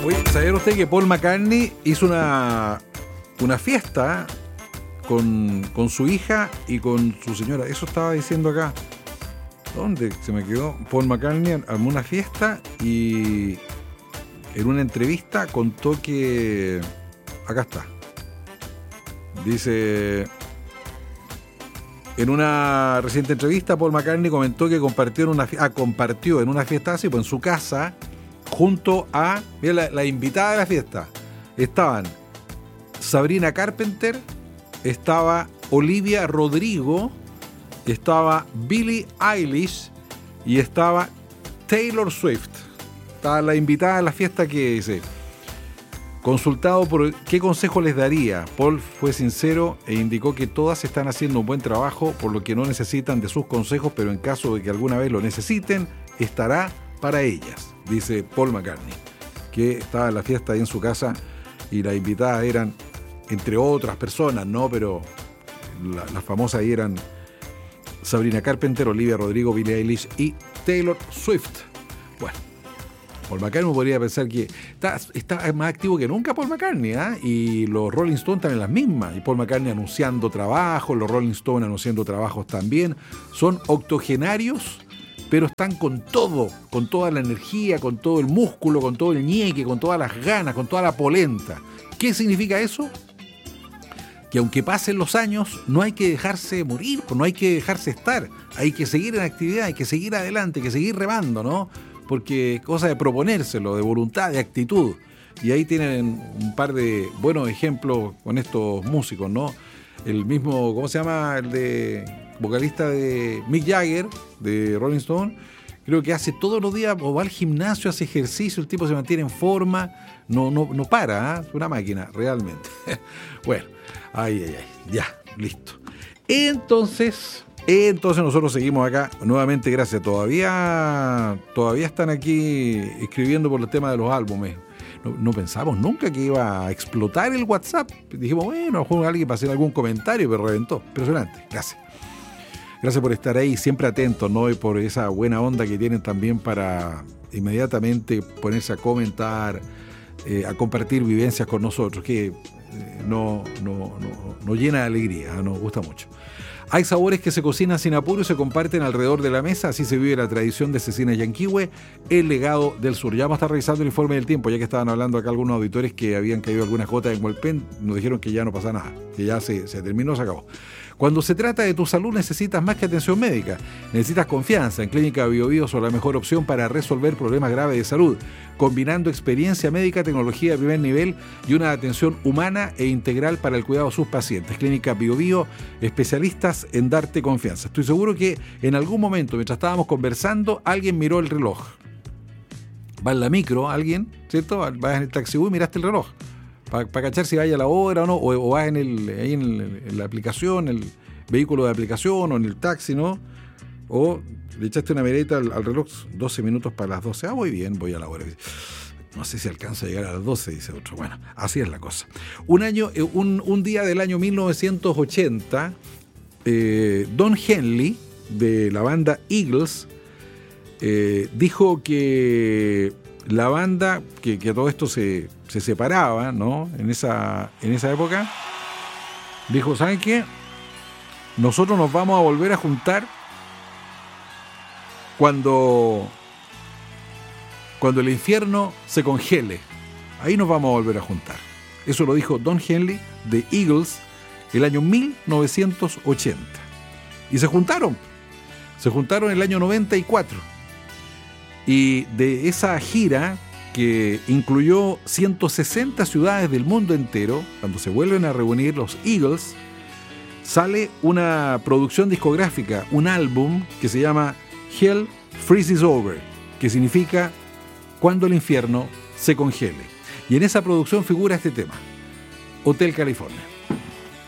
Oye, ¿sabía usted que Paul McCartney hizo una fiesta con su hija y con su señora? Eso estaba diciendo acá. ¿Dónde se me quedó? Paul McCartney armó una fiesta y en una entrevista contó que... Acá está. Dice... En una reciente entrevista, Paul McCartney comentó que compartió en una fiesta así, pues en su casa, junto a... Mira, la invitada de la fiesta. Estaban Sabrina Carpenter, estaba Olivia Rodrigo, estaba Billie Eilish y estaba Taylor Swift. Estaba la invitada de la fiesta que dice... Consultado por qué consejo les daría, Paul fue sincero e indicó que todas están haciendo un buen trabajo, por lo que no necesitan de sus consejos, pero en caso de que alguna vez lo necesiten, estará para ellas, dice Paul McCartney, que estaba en la fiesta ahí en su casa y las invitadas eran, entre otras personas, ¿no? Pero las famosas ahí eran Sabrina Carpenter, Olivia Rodrigo, Billie Eilish y Taylor Swift. Bueno. Paul McCartney podría pensar que está más activo que nunca Paul McCartney, ¿eh? Y los Rolling Stones están en las mismas. Y Paul McCartney anunciando trabajos, los Rolling Stones anunciando trabajos también. Son octogenarios, pero están con todo, con toda la energía, con todo el músculo, con todo el ñeque, con todas las ganas, con toda la polenta. ¿Qué significa eso? Que aunque pasen los años, no hay que dejarse morir, no hay que dejarse estar. Hay que seguir en actividad, hay que seguir adelante, hay que seguir remando, ¿no? Porque es cosa de proponérselo, de voluntad, de actitud. Y ahí tienen un par de buenos ejemplos con estos músicos, ¿no? El mismo, ¿cómo se llama? El de vocalista de Mick Jagger, de Rolling Stone. Creo que hace todos los días, o va al gimnasio, hace ejercicio, el tipo se mantiene en forma, no para, ¿eh? Es una máquina, realmente. Bueno, ya, listo. Entonces nosotros seguimos acá, nuevamente gracias, todavía están aquí escribiendo por el tema de los álbumes. No pensamos nunca que iba a explotar el WhatsApp. Dijimos, bueno, a lo mejor alguien va a hacer algún comentario, pero reventó. Impresionante, gracias por estar ahí, siempre atentos, ¿no? Y por esa buena onda que tienen también para inmediatamente ponerse a comentar, a compartir vivencias con nosotros, que nos llena de alegría, nos gusta mucho. Hay sabores que se cocinan sin apuro y se comparten alrededor de la mesa. Así se vive la tradición de Cecina Yanquihue, el legado del sur. Ya vamos a estar revisando el informe del tiempo, ya que estaban hablando acá algunos auditores que habían caído algunas gotas en Hualpén. Nos dijeron que ya no pasa nada, que ya se terminó, se acabó. Cuando se trata de tu salud necesitas más que atención médica. Necesitas confianza. En Clínica Bio Bio son la mejor opción para resolver problemas graves de salud, combinando experiencia médica, tecnología de primer nivel y una atención humana e integral para el cuidado de sus pacientes. Clínica Bio Bio, especialistas en darte confianza. Estoy seguro que en algún momento, mientras estábamos conversando, alguien miró el reloj. Va en la micro, alguien, ¿cierto? Vas en el taxi y miraste el reloj. Para cachar si vaya a la hora o no, o vas en la aplicación, el vehículo de aplicación o en el taxi, ¿no? O le echaste una mirada al reloj, 12 minutos para las 12. Voy bien, voy a la hora. No sé si alcanzo a llegar a las 12, dice otro. Bueno, así es la cosa. Un día del año 1980, Don Henley, de la banda Eagles, dijo que la banda, que todo esto se separaba, ¿no? En esa época, dijo, ¿saben qué? Nosotros nos vamos a volver a juntar cuando el infierno se congele. Ahí nos vamos a volver a juntar. Eso lo dijo Don Henley de Eagles el año 1980. Y se juntaron el año 94. Y de esa gira, que incluyó 160 ciudades del mundo entero, cuando se vuelven a reunir los Eagles, sale una producción discográfica, un álbum que se llama Hell Freezes Over, que significa cuando el infierno se congele. Y en esa producción figura este tema, Hotel California.